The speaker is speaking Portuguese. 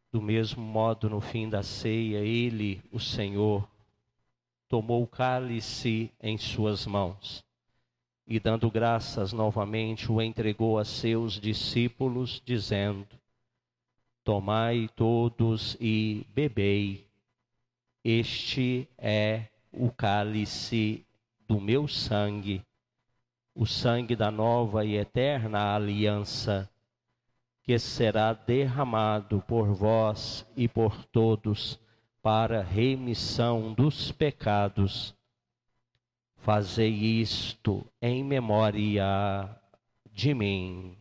Do mesmo modo, no fim da ceia, ele, o Senhor, tomou o cálice em suas mãos e, dando graças novamente, o entregou a seus discípulos, dizendo: tomai todos e bebei, este é o cálice do meu sangue, o sangue da nova e eterna aliança, que será derramado por vós e por todos para remissão dos pecados. Fazei isto em memória de mim.